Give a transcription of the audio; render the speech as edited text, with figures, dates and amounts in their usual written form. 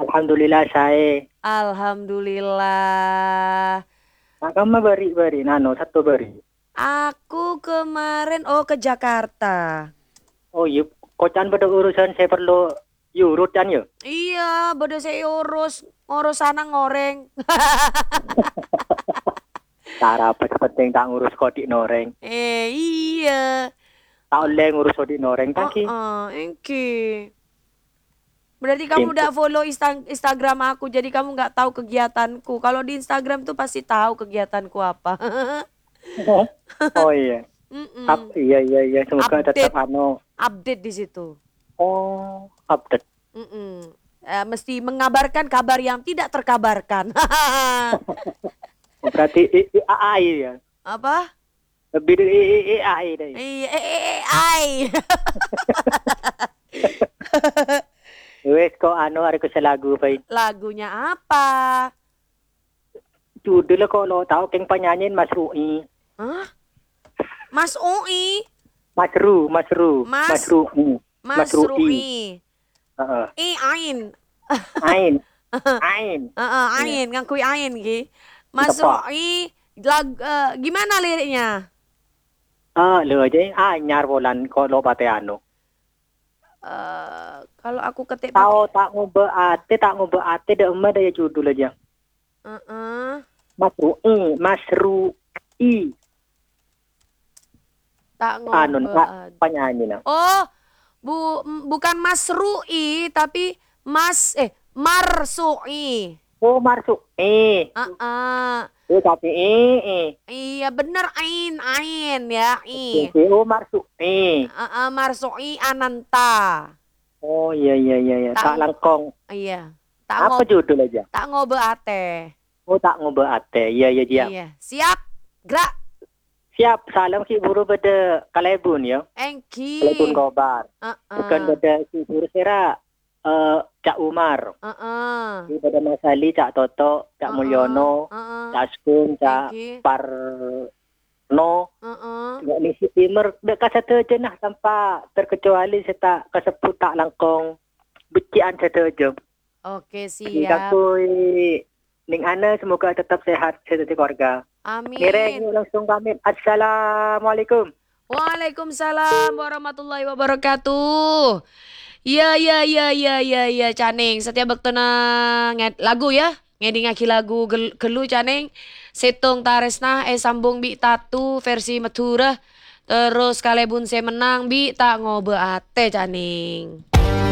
Alhamdulillah saya. Alhamdulillah. Nah, kamu beri nano satu beri. Aku kemarin ke Jakarta. Oh iya, kocan pada urusan saya perlu yurut kan ya? Iya, bodoh saya ngurus sana ngoreng. Cara apa penting tak ngurus kodik noreng. Iya. Tak oleh ngurus kodik noreng kan ki? Engki. Berarti kamu Simpel. udah follow Instagram aku, jadi kamu nggak tahu kegiatanku. Kalau di Instagram tuh pasti tahu kegiatanku apa. Oh iya. Mm-mm. Iya. Semoga tetap Update, update di situ. Oh, update. Mm-mm. Mesti mengabarkan kabar yang tidak terkabarkan. Oh, berarti AI ya. Apa? Lebih dari AI deh. Iya, AI. Wes kok hari ke lagu pa. Lagunya apa? Judulnya kok lo tahu keng penyanyiin Mas Rui. Hah? Mas UI. Mas Mas Rui. Mas Mas Rui. Rui. Heeh. Ain. Ain. Iya. Ain, ngakui Ain ki. Mas Tepat. Rui gimana liriknya? Lo aja anyar bolan kok lo pateano. Kalau aku ketik Tahu pakai tak ngobe ate dah emak dah judul aja. uh Mas Rui. tak Anun ngobe. Pak penyanyi nah. Oh, bukan Mas Rui tapi Marsui. Oh Marsuk. Uh-uh. Tapi Iya bener Ain ya Oh Marsuk. Marsui Ananta. Oh iya. Tak Tak langkong. iya. Tak Apa judul aja? tak ngobe ate. Oh tak ngobe ate. Iya dia. Iya. Siap. Gerak. Siap. Salam ki buru pada Kalebun ya. Engki. Kalebun Gobar. Bukan Uh-uh. pada si buru sera. Cak Umar. Uh-uh. Di pada Mas Ali, Cak Toto, Cak Mulyono, Cak Askun, Cak Engki. Parno. Uh-uh. Nggak nisi timer. Dekat satu aja nah tanpa terkecuali saya tak kesebut tak langkong. Becian satu aja. Oke, Hingga siap. ning ana semoga tetap sehat serta keluarga. Ngereng Amin. langsung pamit. Assalamualaikum. Waalaikumsalam warahmatullahi wabarakatuh. Ya, Caning. Setiap waktu na lagu ya. Ngedi ngaki lagu gelu Caning. Setung taresnah sambung bi tatu versi Madura. Terus kalebun saya menang bi tak ngobe ate Caning.